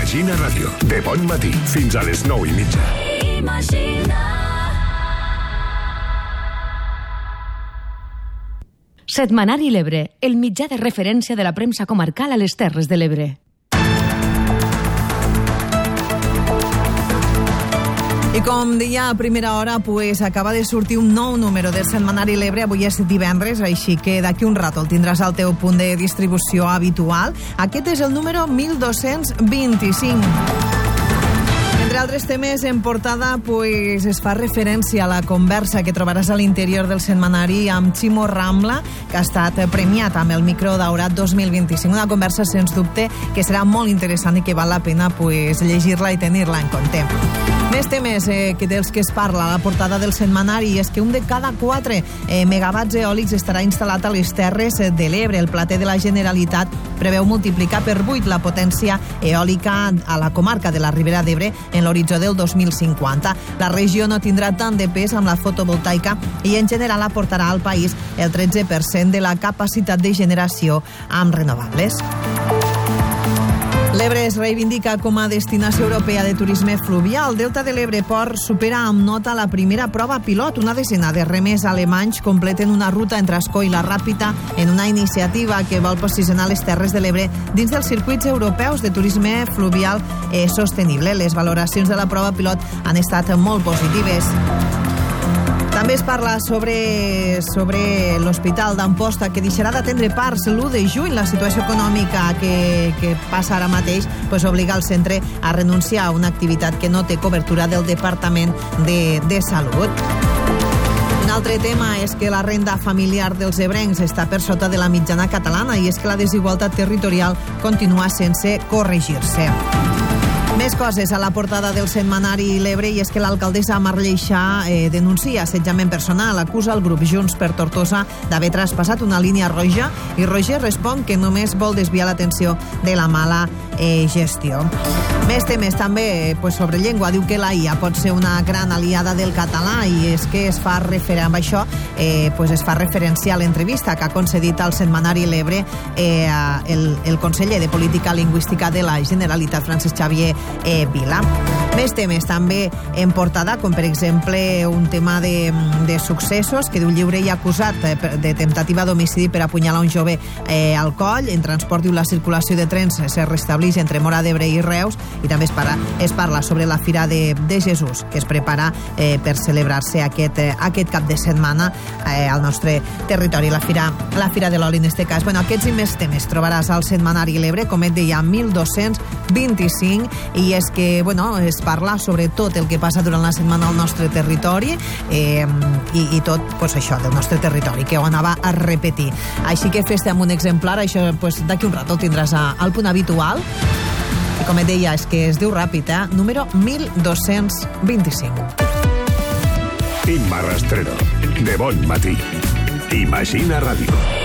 Imagina Ràdio, de bon matí fins a les 9:30. Imagina. Setmanari l'Ebre, el mitjà de referència de la premsa comarcal a les Terres de l'Ebre. I com deia a primera hora, pues, acaba de sortir un nou número del Setmanari l'Ebre. Avui és divendres, així que d'aquí un rato el tindràs al teu punt de distribució habitual. Aquest és el número 1225. Entre altres temes, en portada pues, es fa referència a la conversa que trobaràs a l'interior del setmanari amb Ximo Rambla, que ha estat premiat amb el Micro Daurat 2025. Una conversa, sens dubte, que serà molt interessant i que val la pena pues, llegir-la i tenir-la en compte. Més temes dels que es parla a la portada del setmanari és que un de cada 4 megawatts eòlics estarà instal·lat a les Terres de l'Ebre. El Plater de la Generalitat preveu multiplicar per 8 la potència eòlica a la comarca de la Ribera d'Ebre en l'horitzó del 2050. La regió no tindrà tant de pes amb la fotovoltaica i en general aportarà al país el 13% de la capacitat de generació amb renovables. L'Ebre es reivindica com a destinació europea de turisme fluvial. El Delta de l'Ebre Port supera amb nota la primera prova pilot. Una desena de remes alemanys completen una ruta entre Ascó i la Ràpita en una iniciativa que vol posicionar les Terres de l'Ebre dins dels circuits europeus de turisme fluvial sostenible. Les valoracions de la prova pilot han estat molt positives. També es parla sobre l'Hospital d'Amposta, que deixarà d'atendre parts l'1 de juny. La situació econòmica que passa ara mateix obliga el centre a renunciar a una activitat que no té cobertura del Departament de Salut. Un altre tema és que la renda familiar dels ebrencs està per sota de la mitjana catalana i és que la desigualtat territorial continua sense corregir-se. Més coses a la portada del setmanari l'Ebre i és que l'alcaldessa Marleixà denuncia assetjament personal, acusa el grup Junts per Tortosa d'haver traspassat una línia roja i Roger respon que només vol desviar l'atenció de la mala gestió. Més temes també sobre llengua. Diu que la IA pot ser una gran aliada del català i és que es fa referència a l'entrevista que ha concedit al setmanari l'Ebre el conseller de Política Lingüística de la Generalitat, Francesc Xavier Vila. Més temes també en portada, com per exemple un tema de successos, que diu lliure i acusat de temptativa d'homicidi per apunyalar un jove al coll. En transport diu la circulació de trens se restableix entre Móra d'Ebre i Reus, i també es parla sobre la Fira de Jesús, que es prepara per celebrar-se aquest cap de setmana al nostre territori, la Fira de l'Oli en este cas. Aquests i més temes trobaràs al setmanari l'Ebre, com et deia, 1225, i és que es parla sobre tot el que passa durant la setmana al nostre territori i tot això del nostre territori, que ho anava a repetir. Així que fes-te amb un exemplar, això d'aquí un rato ho tindràs al punt habitual. I com et deia, és que es diu ràpid, número 1225. Imma Rastrero, de bon matí. Imagina Ràdio.